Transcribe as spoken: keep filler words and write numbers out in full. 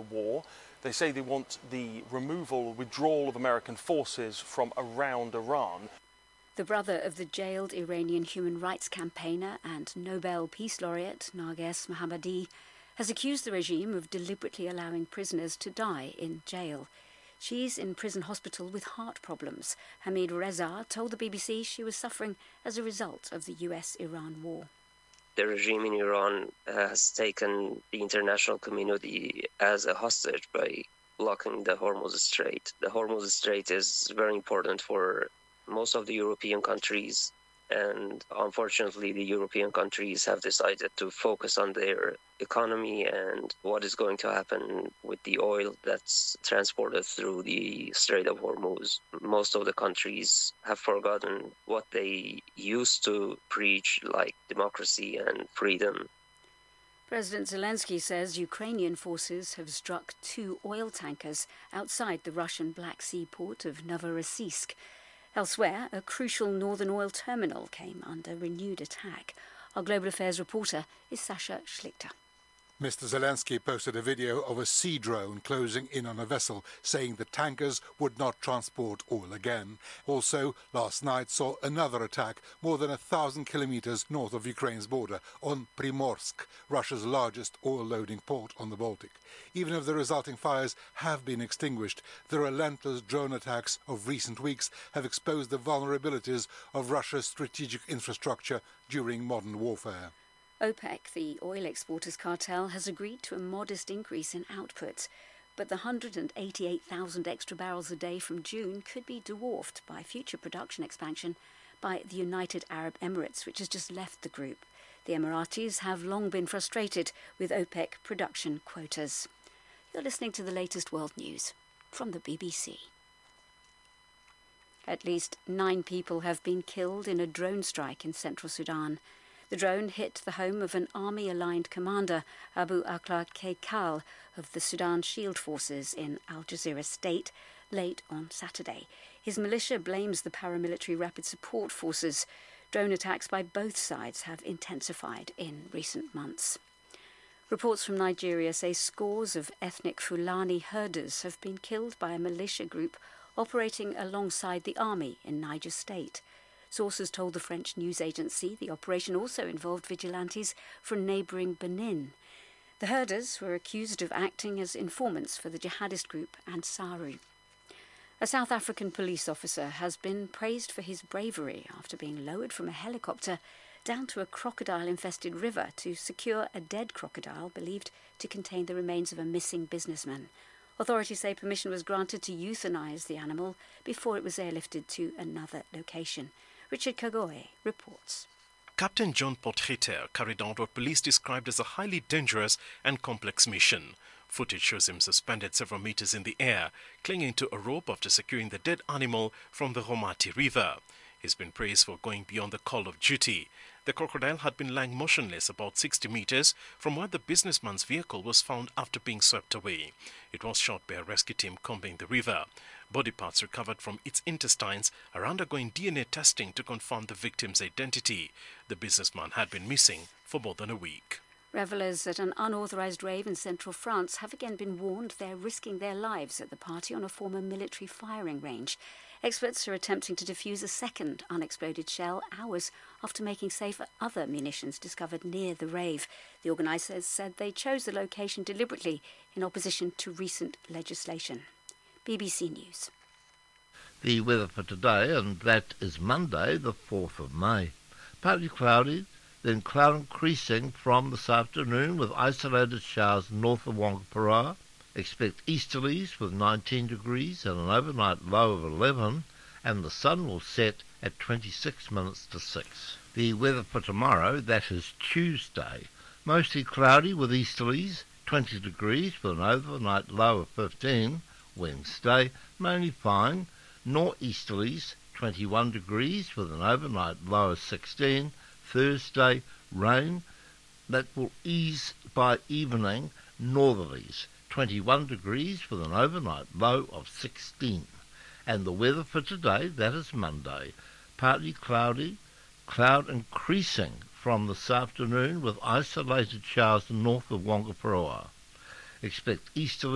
war. They say they want the removal, withdrawal of American forces from around Iran. The brother of the jailed Iranian human rights campaigner and Nobel Peace Laureate Narges Mohammadi has accused the regime of deliberately allowing prisoners to die in jail. She's in prison hospital with heart problems. Hamid Reza told the B B C she was suffering as a result of the U S Iran war. The regime in Iran has taken the international community as a hostage by blocking the Hormuz Strait. The Hormuz Strait is very important for most of the European countries, and unfortunately the European countries have decided to focus on their economy and what is going to happen with the oil that's transported through the Strait of Hormuz. Most of the countries have forgotten what they used to preach, like democracy and freedom. President Zelensky says Ukrainian forces have struck two oil tankers outside the Russian Black Sea port of Novorossiysk. Elsewhere, a crucial northern oil terminal came under renewed attack. Our Global Affairs reporter is Sasha Schlichter. Mister Zelensky posted a video of a sea drone closing in on a vessel, saying the tankers would not transport oil again. Also, last night saw another attack more than a thousand kilometers north of Ukraine's border on Primorsk, Russia's largest oil-loading port on the Baltic. Even if the resulting fires have been extinguished, the relentless drone attacks of recent weeks have exposed the vulnerabilities of Russia's strategic infrastructure during modern warfare. OPEC, the oil exporters cartel, has agreed to a modest increase in output, but the one hundred eighty-eight thousand extra barrels a day from June could be dwarfed by future production expansion by the United Arab Emirates, which has just left the group. The Emiratis have long been frustrated with OPEC production quotas. You're listening to the latest world news from the B B C. At least nine people have been killed in a drone strike in central Sudan. The drone hit the home of an army-aligned commander, Abu Akla Keikal, of the Sudan Shield Forces in Al Jazeera State, late on Saturday. His militia blames the paramilitary Rapid Support Forces. Drone attacks by both sides have intensified in recent months. Reports from Nigeria say scores of ethnic Fulani herders have been killed by a militia group operating alongside the army in Niger State. Sources told the French news agency the operation also involved vigilantes from neighbouring Benin. The herders were accused of acting as informants for the jihadist group Ansaru. A South African police officer has been praised for his bravery after being lowered from a helicopter down to a crocodile-infested river to secure a dead crocodile believed to contain the remains of a missing businessman. Authorities say permission was granted to euthanise the animal before it was airlifted to another location. Richard Kagoe reports. Captain John Potgieter carried out what police described as a highly dangerous and complex mission. Footage shows him suspended several meters in the air, clinging to a rope after securing the dead animal from the Romati River. He's been praised for going beyond the call of duty. The crocodile had been lying motionless about sixty meters from where the businessman's vehicle was found after being swept away. It was shot by a rescue team combing the river. Body parts recovered from its intestines are undergoing D N A testing to confirm the victim's identity. The businessman had been missing for more than a week. Revellers at an unauthorised rave in central France have again been warned they're risking their lives at the party on a former military firing range. Experts are attempting to defuse a second unexploded shell hours after making safe other munitions discovered near the rave. The organisers said they chose the location deliberately in opposition to recent legislation. B B C News. The weather for today, and that is Monday, the fourth of May. Partly cloudy, then cloud increasing from this afternoon with isolated showers north of Wongaparoa. Expect easterlies with nineteen degrees and an overnight low of eleven, and the sun will set at twenty-six minutes to six. The weather for tomorrow, that is Tuesday, mostly cloudy with easterlies, twenty degrees with an overnight low of fifteen. Wednesday, mainly fine, northeasterlies, twenty-one degrees with an overnight low of sixteen. Thursday, rain, that will ease by evening, northerlies, twenty-one degrees with an overnight low of sixteen. And the weather for today, that is Monday, partly cloudy, cloud increasing from this afternoon with isolated showers north of Wongaparoa. Expect easterly